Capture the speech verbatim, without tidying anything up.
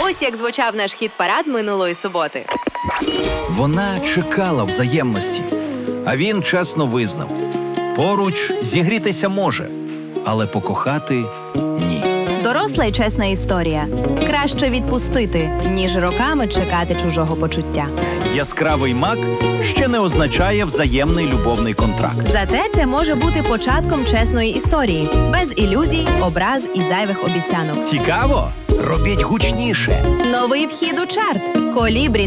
Ось як звучав наш хіт-парад минулої суботи. Вона чекала взаємності, а він чесно визнав. Поруч зігрітися може, але покохати – ні. Доросла й чесна історія. Краще відпустити, ніж роками чекати чужого почуття. Яскравий мак ще не означає взаємний любовний контракт. Зате це може бути початком чесної історії. Без ілюзій, образ і зайвих обіцянок. Цікаво? Робіть гучніше. Новий вхід у чарт. Колібрі